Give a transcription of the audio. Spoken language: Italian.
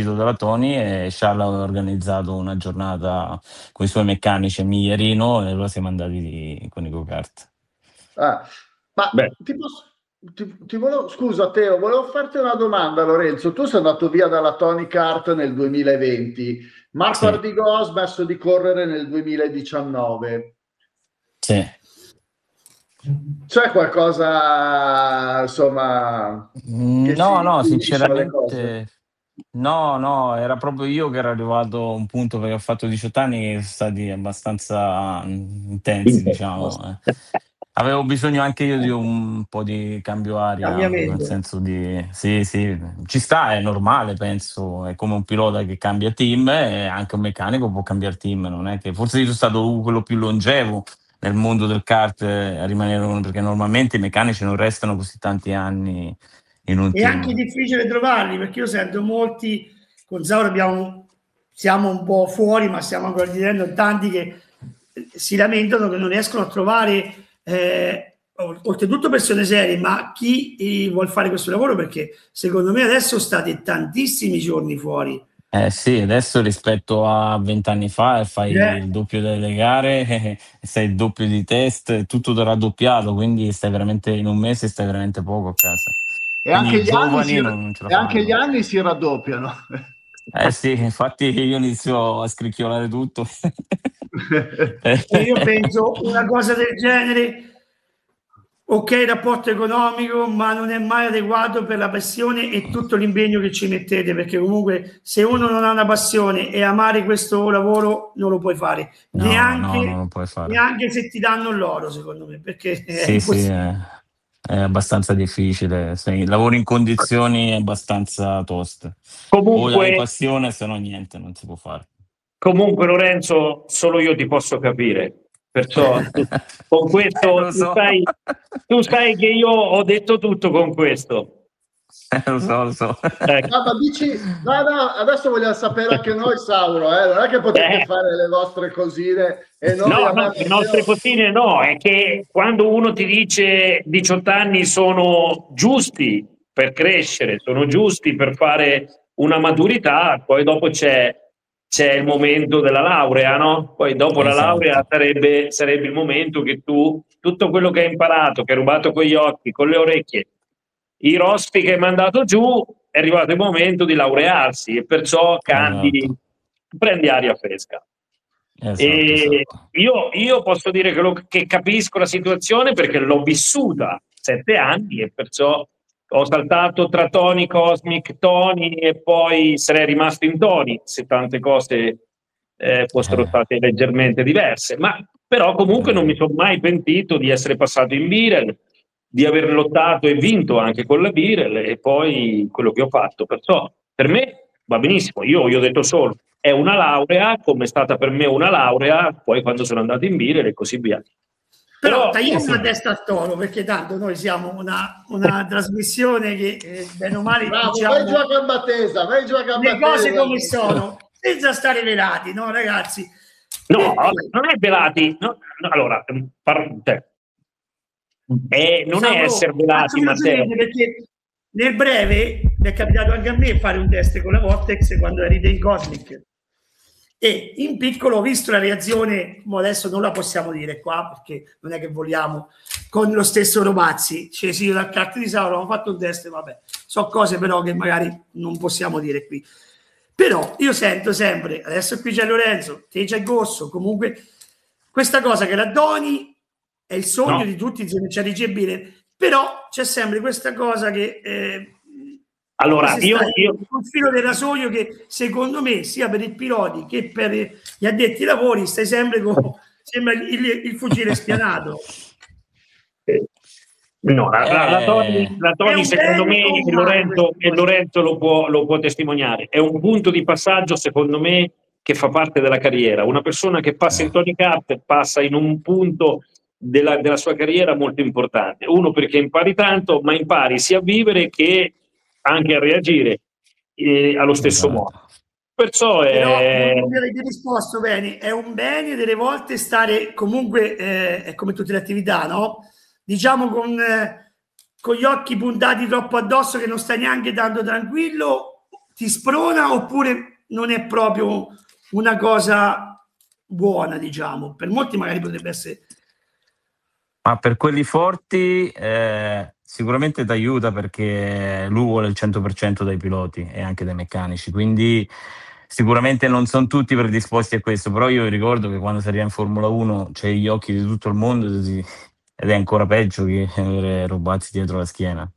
sito della Tony e Charles aveva organizzato una giornata con i suoi meccanici a Migliarino e allora siamo andati con i go-kart. Ah, ma Beh, scusa Teo, volevo farti una domanda, Lorenzo. Tu sei andato via dalla Tony Kart nel 2020, Marco Sì, Ardigò ha smesso di correre nel 2019. sì. C'è qualcosa, insomma, che No, si no, unisce alle cose? sinceramente no, no, era proprio io che ero arrivato a un punto perché ho fatto 18 anni che sono stati abbastanza intensi, diciamo. Avevo bisogno anche io di un po' di cambio aria, nel Cambiamento. senso di sì, sì, ci sta, è normale, penso, è come un pilota che cambia team e anche un meccanico può cambiare team, non è che forse io sono stato quello più longevo nel mondo del kart a rimanere perché normalmente i meccanici non restano così tanti anni in un È anche team. difficile trovarli perché io sento molti, con Zauro siamo un po' fuori, ma stiamo ancora dicendo tanti che si lamentano che non riescono a trovare, oltretutto persone serie, ma chi vuol fare questo lavoro perché secondo me adesso state tantissimi giorni fuori. Sì, adesso rispetto a 20 anni fa fai Eh, il doppio delle gare, sei il doppio di test, tutto raddoppiato, quindi stai veramente in un mese stai veramente poco a casa. E Quindi anche i giovani non ce la e anche gli fanno. anni si raddoppiano. Eh sì, infatti io inizio a scricchiolare tutto. e io penso una cosa del genere, ok, il rapporto economico, ma non è mai adeguato per la passione e tutto l'impegno che ci mettete, perché comunque se uno non ha una passione e amare questo lavoro non lo puoi fare, No, no, non lo neanche, puoi fare. neanche se ti danno l'oro, secondo me, perché è Sì, sì, impossibile. è abbastanza difficile. Lavori in condizioni abbastanza toste. O hai comunque, passione, se no niente, non si può fare. comunque, Lorenzo, solo io ti posso capire. Perciò con questo Lo so. tu sai che io ho detto tutto con questo. Lo so, lo so. Ecco. Ah, ma dici, no, no, adesso vogliamo sapere anche noi, Sauro, non è che potete Eh, fare le vostre cosine e noi no, a no, me le nostre Matteo. cosine no, è che quando uno ti dice 18 anni sono giusti per crescere, sono giusti per fare una maturità, poi dopo c'è il momento della laurea, no? Poi dopo la laurea Esatto. sarebbe il momento che tu, tutto quello che hai imparato, che hai rubato con gli occhi, con le orecchie, i rospi che hai mandato giù, è arrivato il momento di laurearsi e perciò Esatto. prendi aria fresca. Esatto, E esatto. io posso dire che capisco la situazione perché l'ho vissuta 7 anni e perciò ho saltato tra Tony, Cosmic, Tony e poi sarei rimasto in Tony se tante cose fossero Eh, state leggermente diverse. Ma però comunque non mi esatto. sono mai pentito di essere passato in Birel, di aver lottato e vinto anche con la Birel e poi quello che ho fatto. Perciò per me va benissimo. Io gli ho detto solo è una laurea, come è stata per me una laurea, poi quando sono andato in Birel e così via. Però Però Sì, tagliamo la sì. testa al toro, perché tanto noi siamo una trasmissione che bene o male Bravo, vai giù diciamo a gamba tesa, vai giù a le gamba cose tesa. come sono, senza stare velati, no ragazzi? no, E poi, non è velati. No, allora, non è essere Sauro, faccio velati, Matteo. velocemente perché nel breve mi è capitato anche a me fare un test con la Vortex quando eri dei Cosmic e in piccolo ho visto la reazione, ma adesso non la possiamo dire qua perché non è che vogliamo, con lo stesso Romazzi, cioè sì, io dal kart di Sauro ho fatto un test, vabbè, so cose però che magari non possiamo dire qui. Però io sento sempre, adesso qui c'è Lorenzo, te c'è Gosso, comunque questa cosa che la Doni è il sogno No. di tutti, se non c'è ricevibile, però c'è sempre questa cosa che come Allora, se io, stai io sul filo del rasoio che secondo me sia per i piloti che per gli addetti ai lavori stai sempre con sembra il fucile spianato. no, la È Tony un secondo bene me o un male questa E cosa? Lorenzo lo può testimoniare. È un punto di passaggio, secondo me, che fa parte della carriera. Una persona che passa in Tony Kart passa in un punto della sua carriera molto importante. Uno perché impari tanto, ma impari sia a vivere che anche a reagire allo stesso modo. Esatto. Perciò Però è... non mi avete risposto bene, è un bene delle volte stare comunque, è come tutte le attività, no? Diciamo con gli occhi puntati troppo addosso che non stai neanche tanto tranquillo, ti sprona oppure non è proprio una cosa buona, diciamo? Per molti magari potrebbe essere... Ma per quelli forti sicuramente ti aiuta, perché lui vuole il 100% dai piloti e anche dai meccanici, quindi sicuramente non sono tutti predisposti a questo, però io ricordo che quando si arriva in Formula 1 c'è gli occhi di tutto il mondo ed è ancora peggio che avere Robazzi dietro la schiena.